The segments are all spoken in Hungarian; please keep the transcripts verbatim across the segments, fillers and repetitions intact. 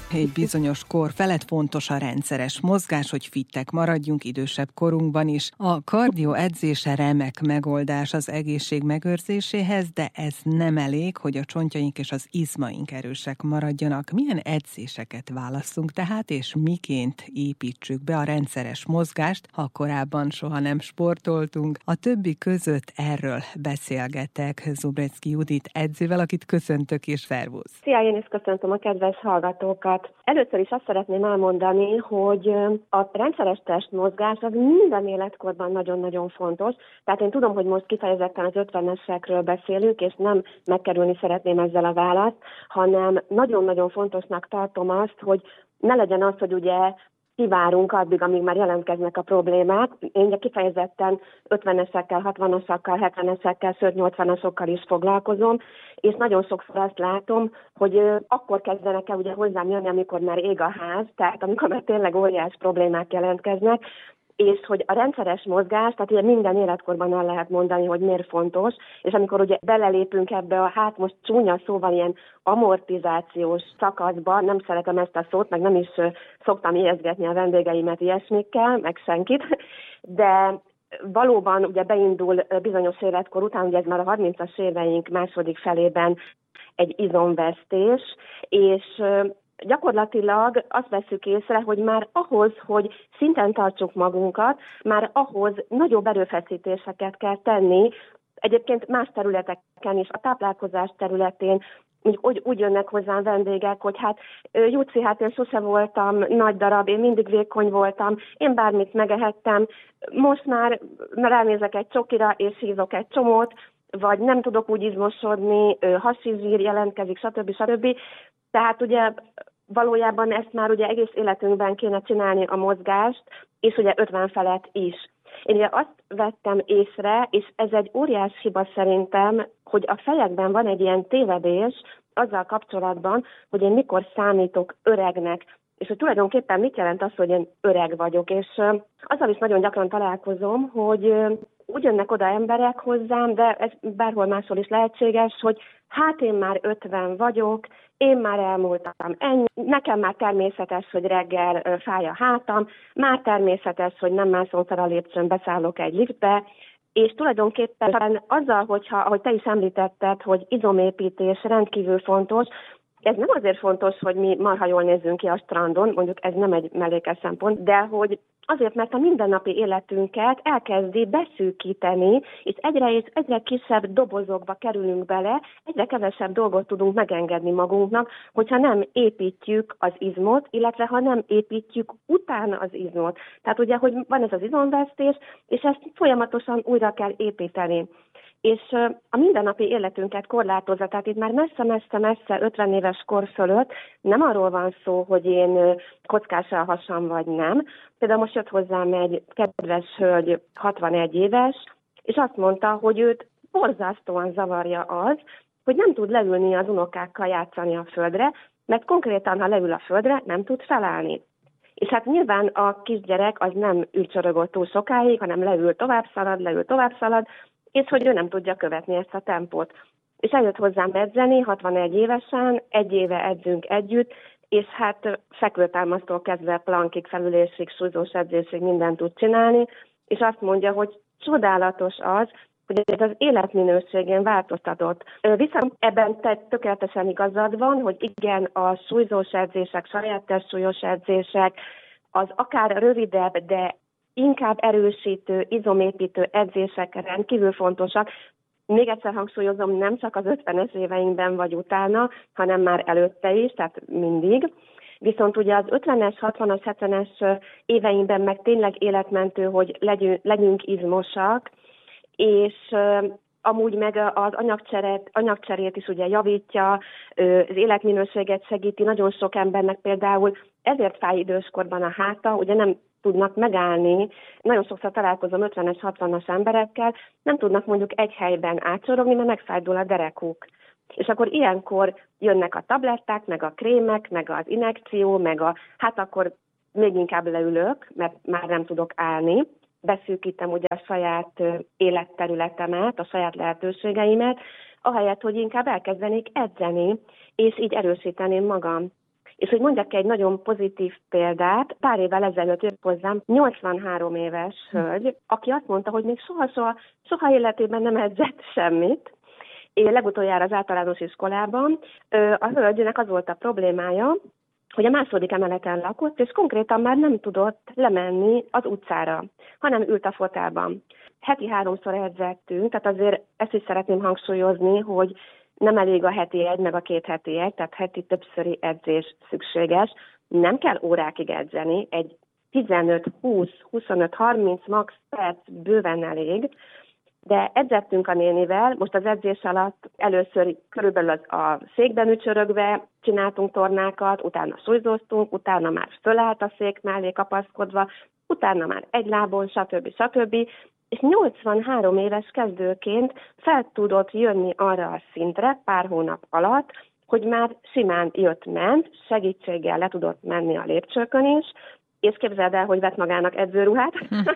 Egy bizonyos kor felett fontos a rendszeres mozgás, hogy fittek maradjunk idősebb korunkban is. A kardio edzése remek megoldás az egészség megőrzéséhez, de ez nem elég, hogy a csontjaink és az izmaink erősek maradjanak. Milyen edzéseket válasszunk tehát, és miként építsük be a rendszeres mozgást, ha korábban soha nem sportoltunk? A többi között erről beszélgetek Zubrecki Judit edzővel, akit köszöntök, és szervusz! Szia, én is köszöntöm a kedves hallgatókat! Először is azt szeretném elmondani, hogy a rendszeres testmozgás az minden életkorban nagyon-nagyon fontos. Tehát én tudom, hogy most kifejezetten az ötvenesekről beszélünk, és nem megkerülni szeretném ezzel a választ, hanem nagyon-nagyon fontosnak tartom azt, hogy ne legyen az, hogy ugye kivárunk addig, amíg már jelentkeznek a problémák. Én ugye kifejezetten ötvenesekkel, hatvanesekkel, hetvenesekkel, sőt nyolcvanesokkal is foglalkozom, és nagyon sokszor azt látom, hogy akkor kezdenek el ugye hozzám jönni, amikor már ég a ház, tehát amikor már tényleg óriás problémák jelentkeznek, és hogy a rendszeres mozgás, tehát ugye minden életkorban el lehet mondani, hogy miért fontos, és amikor ugye belelépünk ebbe a, hát most csúnya szóval ilyen amortizációs szakaszba, nem szeretem ezt a szót, meg nem is szoktam ijesztgetni a vendégeimet ilyesmikkel, meg senkit, de valóban ugye beindul bizonyos életkor után, ugye ez már a harmincas éveink második felében egy izomvesztés, és gyakorlatilag azt veszük észre, hogy már ahhoz, hogy szinten tartsuk magunkat, már ahhoz nagyobb erőfeszítéseket kell tenni, egyébként más területeken is, a táplálkozás területén, úgy, úgy jönnek hozzám vendégek, hogy hát Juci, hát én sose voltam nagy darab, én mindig vékony voltam, én bármit megehettem, most már ránézek egy csokira és hízok egy csomót, vagy nem tudok úgy izmosodni, hasi zsír jelentkezik, stb. stb. Tehát ugye valójában ezt már ugye egész életünkben kéne csinálni a mozgást, és ugye ötven felett is. Én ugye azt vettem észre, és ez egy óriás hiba szerintem, hogy a fejekben van egy ilyen tévedés azzal kapcsolatban, hogy én mikor számítok öregnek, és hogy tulajdonképpen mit jelent az, hogy én öreg vagyok. És azzal is nagyon gyakran találkozom, hogy úgy jönnek oda emberek hozzám, de ez bárhol máshol is lehetséges, hogy hát én már ötven vagyok, én már elmúltam ennyi, nekem már természetes, hogy reggel fáj a hátam, már természetes, hogy nem mászom fel a lépcsőn, beszállok egy liftbe, és tulajdonképpen azzal, hogyha, ahogy te is említetted, hogy izomépítés rendkívül fontos, ez nem azért fontos, hogy mi marha jól nézzünk ki a strandon, mondjuk ez nem egy mellékes szempont, de hogy azért, mert a mindennapi életünket elkezdi beszűkíteni, és egyre és egyre kisebb dobozokba kerülünk bele, egyre kevesebb dolgot tudunk megengedni magunknak, hogyha nem építjük az izmot, illetve ha nem építjük utána az izmot. Tehát ugye, hogy van ez az izomvesztés, és ezt folyamatosan újra kell építeni. És a mindennapi életünket korlátozza, tehát itt már messze-messze-messze ötven éves kor fölött nem arról van szó, hogy én kockás a hasam vagy nem. Például most jött hozzám egy kedves hölgy, hatvanegy éves, és azt mondta, hogy őt borzasztóan zavarja az, hogy nem tud leülni az unokákkal játszani a földre, mert konkrétan, ha leül a földre, nem tud felállni. És hát nyilván a kisgyerek az nem ülcsörögött túl sokáig, hanem leül, tovább szalad, leül, tovább szalad, és hogy ő nem tudja követni ezt a tempót. És eljött hozzám edzeni, hatvanegy évesen, egy éve edzünk együtt, és hát fekvőtámasztól kezdve plankig, felülésig, súlyzós edzésig mindent tud csinálni, és azt mondja, hogy csodálatos az, hogy ez az életminőségén változtatott. Viszont ebben te tökéletesen igazad van, hogy igen, a súlyzós edzések, saját testsúlyos edzések, az akár rövidebb, de inkább erősítő, izomépítő edzések rendkívül fontosak. Még egyszer hangsúlyozom, nem csak az ötvenes éveinkben vagy utána, hanem már előtte is, tehát mindig. Viszont ugye az ötvenes, hatvanas, hetvenes éveinkben meg tényleg életmentő, hogy legyünk, legyünk izmosak, és amúgy meg az anyagcserét, anyagcserét is ugye javítja, az életminőséget segíti, nagyon sok embernek például ezért fáj időskorban a háta, ugye nem tudnak megállni. Nagyon sokszor találkozom ötvenes, hatvanas emberekkel, nem tudnak mondjuk egy helyben átsorogni, mert megfájdul a derekuk. És akkor ilyenkor jönnek a tabletták, meg a krémek, meg az injekció, meg a, hát akkor még inkább leülök, mert már nem tudok állni. Beszűkítem ugye a saját életterületemet, a saját lehetőségeimet, ahelyett, hogy inkább elkezdenék edzeni, és így erősíteném magam. És hogy mondjak egy nagyon pozitív példát, pár évvel ezelőtt jött hozzám nyolcvanhárom éves hölgy, aki azt mondta, hogy még soha-soha, soha életében nem edzett semmit. Én legutoljára az általános iskolában a hölgynek az volt a problémája, hogy a második emeleten lakott, és konkrétan már nem tudott lemenni az utcára, hanem ült a fotelban. Heti háromszor edzettünk, tehát azért ezt is szeretném hangsúlyozni, hogy nem elég a heti egy, meg a két heti egy, tehát heti többszöri edzés szükséges. Nem kell órákig edzeni, egy tizenöt, húsz, huszonöt, harminc max perc bőven elég, de edzettünk a nénivel, most az edzés alatt először körülbelül az a székben ücsörögve csináltunk tornákat, utána súlyzóztunk, utána már fölállt a szék mellé kapaszkodva, utána már egy lábon, stb. stb. És nyolcvanhárom éves kezdőként fel tudott jönni arra a szintre pár hónap alatt, hogy már simán jött-ment, segítséggel le tudott menni a lépcsőkön is, és képzeld el, hogy vett magának edzőruhát.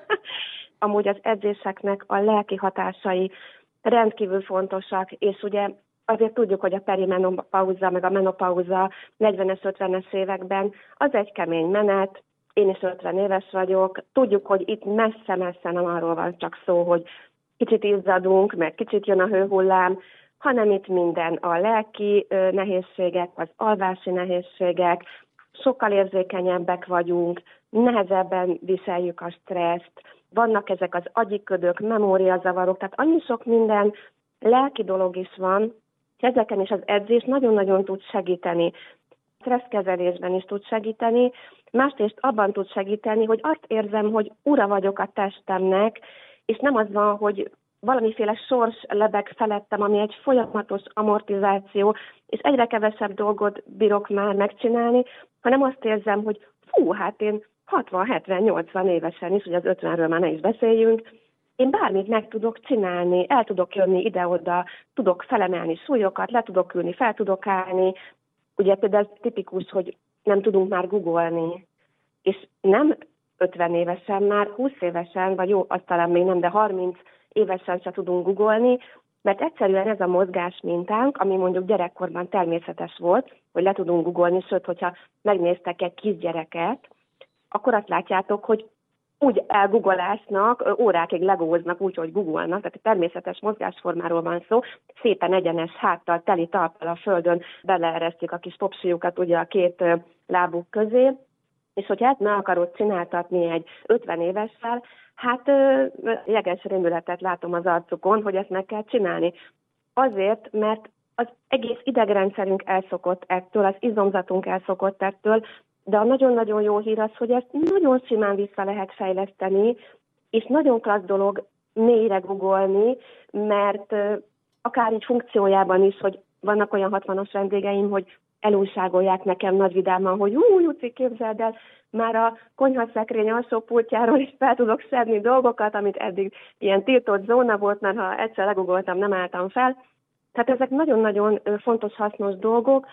Amúgy az edzéseknek a lelki hatásai rendkívül fontosak, és ugye azért tudjuk, hogy a perimenopauza, meg a menopauza negyvenes, ötvenes években az egy kemény menet, én is ötven éves vagyok, tudjuk, hogy itt messze-messze nem arról van csak szó, hogy kicsit izzadunk, meg kicsit jön a hőhullám, hanem itt minden a lelki nehézségek, az alvási nehézségek, sokkal érzékenyebbek vagyunk, nehezebben viseljük a stresszt, vannak ezek az agyiködök, memóriazavarok, tehát annyi sok minden lelki dolog is van, ezeken is az edzés nagyon-nagyon tud segíteni. Stresszkezelésben is tud segíteni, másrészt abban tud segíteni, hogy azt érzem, hogy ura vagyok a testemnek, és nem az van, hogy valamiféle sors lebeg felettem, ami egy folyamatos amortizáció, és egyre kevesebb dolgot bírok már megcsinálni, hanem azt érzem, hogy fú, hát én hatvan, hetven, nyolcvan évesen is, ugye az ötvenről már ne is beszéljünk, én bármit meg tudok csinálni, el tudok jönni ide-oda, tudok felemelni súlyokat, le tudok ülni, fel tudok állni. Ugye például ez tipikus, hogy nem tudunk már googolni, és nem ötven évesen, már húsz évesen, vagy jó, azt talán még nem, de harminc évesen se tudunk googolni, mert egyszerűen ez a mozgás mintánk, ami mondjuk gyerekkorban természetes volt, hogy le tudunk googolni, sőt, hogyha megnéztek egy kisgyereket, akkor azt látjátok, hogy úgy elgoogolásnak, órákig legóznak úgy, hogy googolnak, tehát egy természetes mozgásformáról van szó, szépen egyenes háttal, teli talppal a földön beleeresztjük a kis popsiukat ugye a két lábuk közé, és hogyha ezt meg akarod csináltatni egy ötven évessel, hát jeges rémületet látom az arcukon, hogy ezt meg kell csinálni. Azért, mert az egész idegrendszerünk elszokott ettől, az izomzatunk elszokott ettől, de a nagyon-nagyon jó hír az, hogy ezt nagyon simán vissza lehet fejleszteni, és nagyon klassz dolog mélyre googolni, mert akár így funkciójában is, hogy vannak olyan hatvanas vendégeim, hogy elújságolják nekem nagy vidáman, hogy ú, Juci, képzeld el, már a konyhaszekrény alsó pultjáról is fel tudok szedni dolgokat, amit eddig ilyen tiltott zóna volt, mert ha egyszer legugoltam, nem álltam fel. Tehát ezek nagyon-nagyon fontos, hasznos dolgok,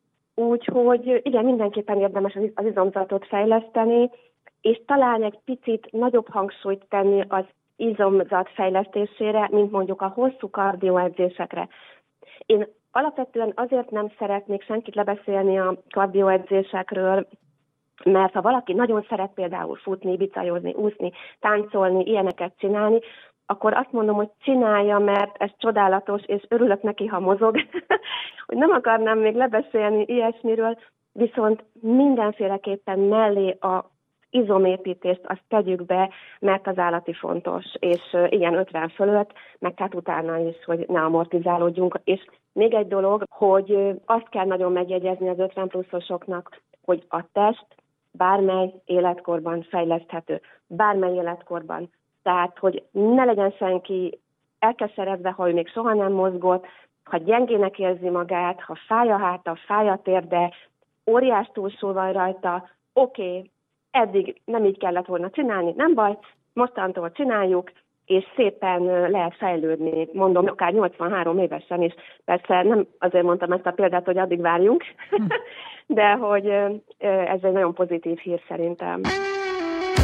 úgyhogy igen, mindenképpen érdemes az izomzatot fejleszteni, és talán egy picit nagyobb hangsúlyt tenni az izomzat fejlesztésére, mint mondjuk a hosszú kardioedzésekre. Én alapvetően azért nem szeretnék senkit lebeszélni a kardioedzésekről, mert ha valaki nagyon szeret például futni, bicajozni, úszni, táncolni, ilyeneket csinálni, akkor azt mondom, hogy csinálja, mert ez csodálatos, és örülök neki, ha mozog, hogy nem akarnám még lebeszélni ilyesmiről, viszont mindenféleképpen mellé a izomépítést azt tegyük be, mert az állati fontos, és igen, ötven fölött, meg hát utána is, hogy ne amortizálódjunk. És még egy dolog, hogy azt kell nagyon megjegyezni az ötven pluszosoknak, hogy a test bármely életkorban fejleszthető, bármely életkorban. Tehát, hogy ne legyen senki elkeseredve, ha ő még soha nem mozgott, ha gyengének érzi magát, ha fáj a háta, fáj a térde, óriás túlsúly van rajta, oké, okay, eddig nem így kellett volna csinálni, nem baj, mostantól csináljuk, és szépen lehet fejlődni, mondom, akár nyolcvanhárom évesen is. Persze nem azért mondtam ezt a példát, hogy addig várjunk, de hogy ez egy nagyon pozitív hír szerintem.